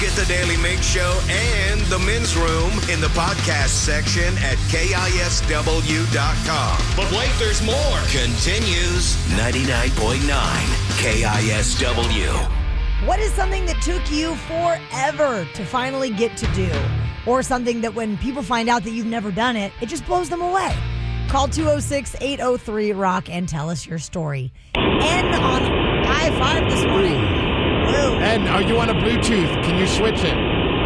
Get the Daily Mix Show and the Men's Room in the podcast section at KISW.com. But wait, there's more. Continues 99.9 KISW. What is something that took you forever to finally get to do? Or something that when people find out that you've never done it, it just blows them away? Call 206-803-ROCK and tell us your story. And on I-5 this morning. Whoa. And are you on a Bluetooth? Can you switch it?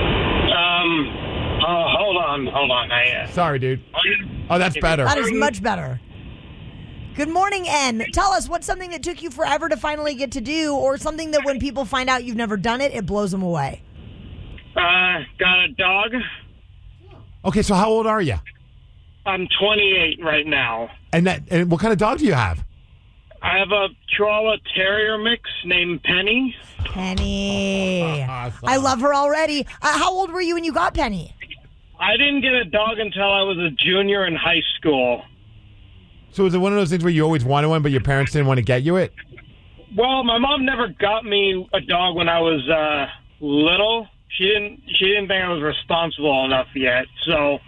Hold on. Sorry, dude. Oh, that's better. That is much better. Good morning, N. Tell us, what's something that took you forever to finally get to do, or something that when people find out you've never done it, it blows them away? Got a dog. Okay, so how old are you? I'm 28 right now. And what kind of dog do you have? I have a Chihuahua Terrier mix named Penny. Penny. Awesome. I love her already. How old were you when you got Penny? I didn't get a dog until I was a junior in high school. So is it one of those things where you always wanted one, but your parents didn't want to get you it? Well, my mom never got me a dog when I was little. She didn't think I was responsible enough yet. So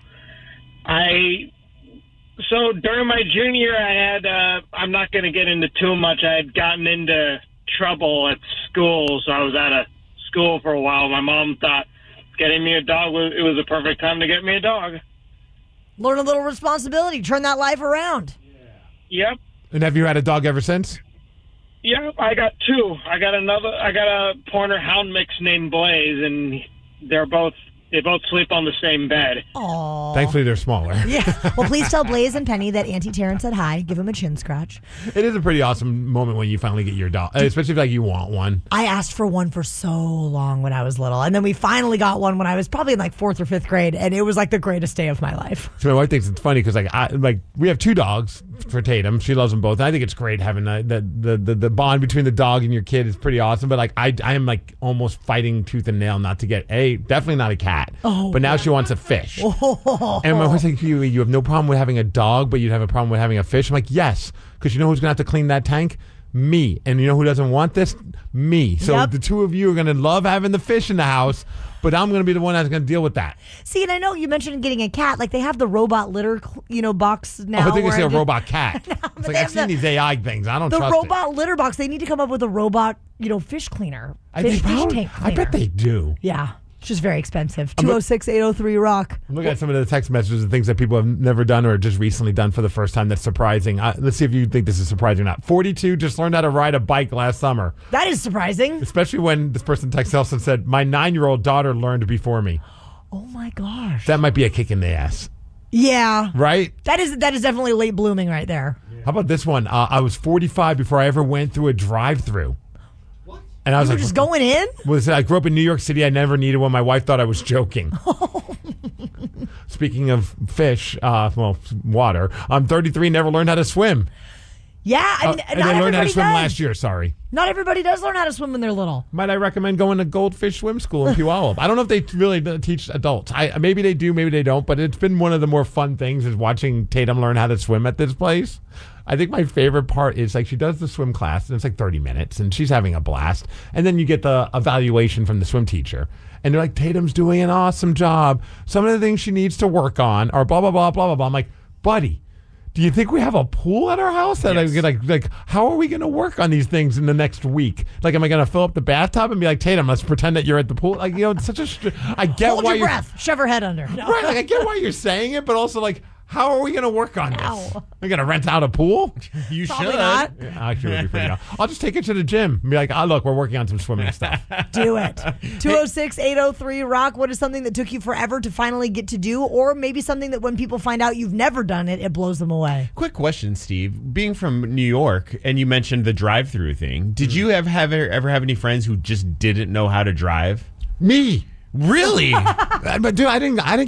during my junior, I had I'm not going to get into too much. I had gotten into trouble at school, so I was out of school for a while. My mom thought getting me a dog it was a perfect time to get me a dog. Learn a little responsibility. Turn that life around. Yep. And have you had a dog ever since? Yeah, I got two. I got a Pointer Hound mix named Blaze, and they both sleep on the same bed. Aww. Thankfully, they're smaller. Yeah. Well, please tell Blaze and Penny that Auntie Taryn said hi. Give him a chin scratch. It is a pretty awesome moment when you finally get your dog, especially if you want one. I asked for one for so long when I was little, and then we finally got one when I was probably in 4th or 5th grade, and it was the greatest day of my life. So my wife thinks it's funny because we have two dogs for Tatum. She loves them both. And I think it's great having the bond between the dog and your kid is pretty awesome. But I am almost fighting tooth and nail not to get definitely not a cat. Oh, but now she wants a fish. Oh. And my wife's like, you have no problem with having a dog, but you'd have a problem with having a fish. I'm like, yes, because you know who's going to have to clean that tank? Me. And you know who doesn't want this? Me. So The two of you are going to love having the fish in the house, but I'm going to be the one that's going to deal with that. See, and I know you mentioned getting a cat. They have the robot litter, box now. I think it's a robot cat. It's I've seen these AI things. I don't trust it. The robot litter box. They need to come up with a robot, fish cleaner. Fish tank cleaner. I bet they do. Yeah. It's just very expensive. 206-803-ROCK. I'm looking at some of the text messages and things that people have never done or just recently done for the first time that's surprising. Let's see if you think this is surprising or not. 42 just learned how to ride a bike last summer. That is surprising. Especially when this person texted us and said, my 9-year-old daughter learned before me. Oh, my gosh. That might be a kick in the ass. Yeah. Right? That is definitely late blooming right there. Yeah. How about this one? I was 45 before I ever went through a drive-through. And I was just going in? I grew up in New York City. I never needed one. My wife thought I was joking. Speaking of fish, water. I'm 33, never learned how to swim. Yeah. And I learned how to swim last year, sorry. Not everybody does learn how to swim when they're little. Might I recommend going to Goldfish Swim School in Puyallup? I don't know if they really teach adults. Maybe they do, maybe they don't. But it's been one of the more fun things is watching Tatum learn how to swim at this place. I think my favorite part is she does the swim class and it's 30 minutes and she's having a blast. And then you get the evaluation from the swim teacher. And they're like, Tatum's doing an awesome job. Some of the things she needs to work on are blah, blah, blah, blah, blah, blah. I'm like, buddy, do you think we have a pool at our house? That Yes. How are we going to work on these things in the next week? Am I going to fill up the bathtub and be like, Tatum, let's pretend that you're at the pool? It's such a... I get Hold why your breath. Shove her head under. No. Right, I get why you're saying it, but also how are we going to work on this? Ow. We're going to rent out a pool? You Probably should. Not. Yeah, actually, it would be pretty awesome. I'll just take it to the gym and be like, look, we're working on some swimming stuff. Do it. 206-803-ROCK. What is something that took you forever to finally get to do? Or maybe something that when people find out you've never done it, it blows them away. Quick question, Steve. Being from New York, and you mentioned the drive-through thing, did you ever have any friends who just didn't know how to drive? Me. Really? But dude, I didn't